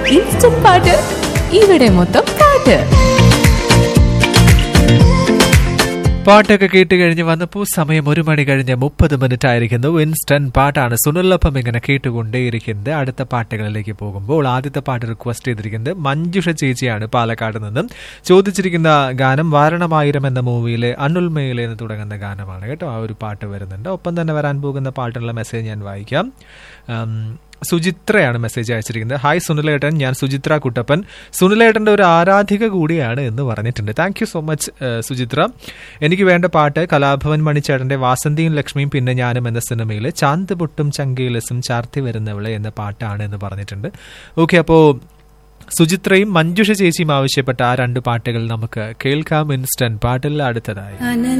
Instant പാട്ട് ഇവിടെ മൊത്തം പാട്ട്. പാട്ടൊക്കെ കേട്ട് കഴിഞ്ഞ് വന്നപ്പോൾ സമയം 1 മണി കഴിഞ്ഞ് 30 മിനിറ്റ് ആയിരിക്കുന്നു. ഇൻസ്റ്റന്റ് പാട്ടാണ് സുനിലൊപ്പം ഇങ്ങനെ കേട്ടുകൊണ്ടേയിരിക്കുന്നത്. അടുത്ത പാട്ടുകളിലേക്ക് പോകുമ്പോൾ ആദ്യത്തെ പാട്ട് റിക്വസ്റ്റ് ചെയ്തിരിക്കുന്നത് മഞ്ജുഷ ചേച്ചിയാണ് പാലക്കാട് നിന്നും. ചോദിച്ചിരിക്കുന്ന ഗാനം വാരണമായിരം എന്ന മൂവിയിലെ അനുൽമയിലെ എന്ന് തുടങ്ങുന്ന ഗാനമാണ് കേട്ടോ. ആ ഒരു പാട്ട് വരുന്നുണ്ട്. ഒപ്പം തന്നെ വരാൻ പോകുന്ന പാട്ടിനുള്ള മെസ്സേജ് ഞാൻ വായിക്കാം. സുചിത്രയാണ് മെസ്സേജ് അയച്ചിരിക്കുന്നത്. ഹായ് സുനിലേട്ടൻ, ഞാൻ സുചിത്ര കുട്ടപ്പൻ, സുനിലേട്ടൻ്റെ ഒരു ആരാധിക കൂടിയാണ് എന്ന് പറഞ്ഞിട്ടുണ്ട്. Thank you so much Suchitra. എനിക്ക് വേണ്ട പാട്ട് കലാഭവൻ മണിച്ചേട്ടൻ്റെ വാസന്തിയും ലക്ഷ്മിയും പിന്നെ ഞാനും എന്ന സിനിമയിൽ ചാന്ത് പൊട്ടും ചങ്കയിലസും ചാർത്തി വരുന്നവളെ എന്ന പാട്ടാണ് എന്ന് പറഞ്ഞിട്ടുണ്ട്. ഓക്കെ, അപ്പോൾ സുചിത്രയും മഞ്ജുഷ ചേച്ചിയും ആവശ്യപ്പെട്ട ആ 2 പാട്ടുകൾ നമുക്ക് കേൾക്കാം. ഇൻസ്റ്റന്റ് പാട്ടിൽ അടുത്തതായി